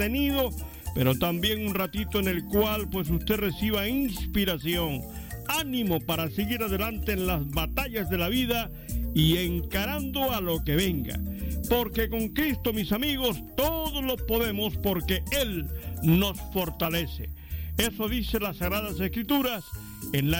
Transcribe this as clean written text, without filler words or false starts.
entretenido, pero también un ratito en el cual pues usted reciba inspiración, ánimo para seguir adelante en las batallas de la vida y encarando a lo que venga. Porque con Cristo, mis amigos, todos lo podemos porque Él nos fortalece. Eso dice las Sagradas Escrituras en la